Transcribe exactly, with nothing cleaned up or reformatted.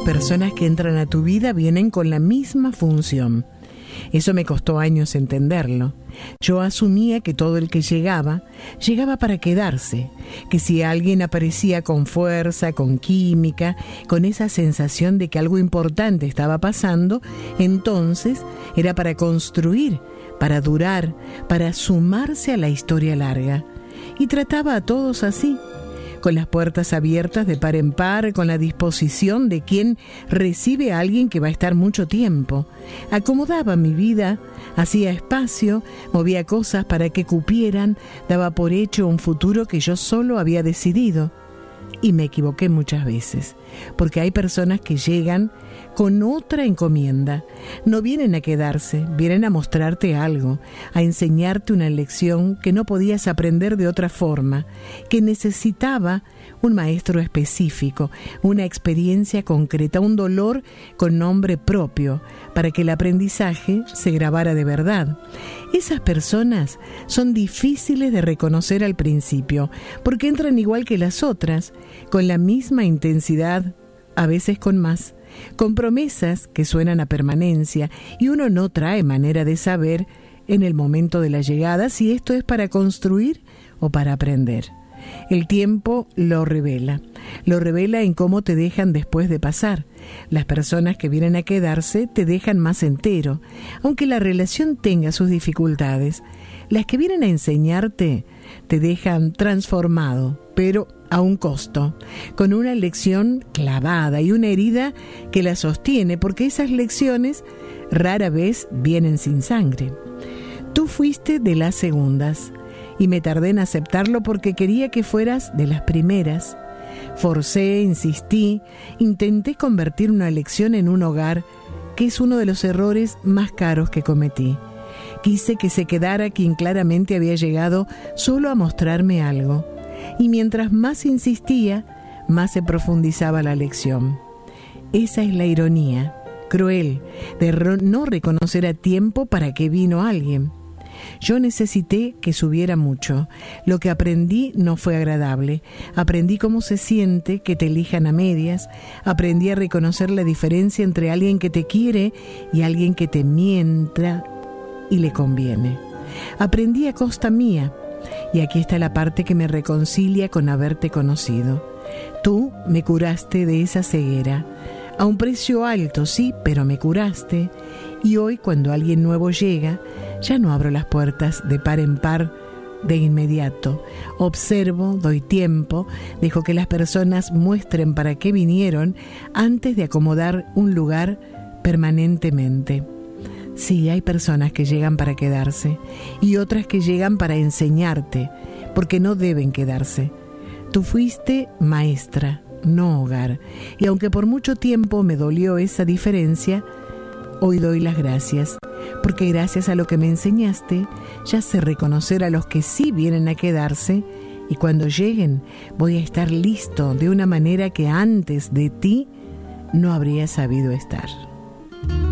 personas que entran a tu vida vienen con la misma función. Eso me costó años entenderlo. Yo asumía que todo el que llegaba, llegaba para quedarse, que si alguien aparecía con fuerza, con química, con esa sensación de que algo importante estaba pasando, entonces era para construir, para durar, para sumarse a la historia larga. Y trataba a todos así, con las puertas abiertas de par en par, con la disposición de quien recibe a alguien que va a estar mucho tiempo. Acomodaba mi vida, hacía espacio, movía cosas para que cupieran, daba por hecho un futuro que yo solo había decidido. Y me equivoqué muchas veces, porque hay personas que llegan con otra encomienda. No vienen a quedarse, vienen a mostrarte algo, a enseñarte una lección que no podías aprender de otra forma, que necesitaba un maestro específico, una experiencia concreta, un dolor con nombre propio, para que el aprendizaje se grabara de verdad. Esas personas son difíciles de reconocer al principio, porque entran igual que las otras, con la misma intensidad, a veces con más, con promesas que suenan a permanencia, y uno no trae manera de saber en el momento de la llegada si esto es para construir o para aprender. El tiempo lo revela, lo revela en cómo te dejan después de pasar. Las personas que vienen a quedarse te dejan más entero, aunque la relación tenga sus dificultades. Las que vienen a enseñarte te dejan transformado, pero a un costo, con una lección clavada y una herida que la sostiene, porque esas lecciones rara vez vienen sin sangre. Tú fuiste de las segundas, y me tardé en aceptarlo porque quería que fueras de las primeras. Forcé, insistí, intenté convertir una lección en un hogar, que es uno de los errores más caros que cometí. Quise que se quedara quien claramente había llegado solo a mostrarme algo, y mientras más insistía, más se profundizaba la lección. Esa es la ironía, cruel, de no reconocer a tiempo para qué vino alguien. Yo necesité que subiera mucho. Lo que aprendí no fue agradable. Aprendí cómo se siente que te elijan a medias. Aprendí a reconocer la diferencia entre alguien que te quiere y alguien que te mienta y le conviene. Aprendí a costa mía. Y aquí está la parte que me reconcilia con haberte conocido. Tú me curaste de esa ceguera. A un precio alto, sí, pero me curaste. Y hoy, cuando alguien nuevo llega, ya no abro las puertas de par en par de inmediato. Observo, doy tiempo, dejo que las personas muestren para qué vinieron antes de acomodar un lugar permanentemente. Sí, hay personas que llegan para quedarse y otras que llegan para enseñarte, porque no deben quedarse. Tú fuiste maestra, no hogar, y aunque por mucho tiempo me dolió esa diferencia, hoy doy las gracias, porque gracias a lo que me enseñaste, ya sé reconocer a los que sí vienen a quedarse, y cuando lleguen voy a estar listo de una manera que antes de ti no habría sabido estar.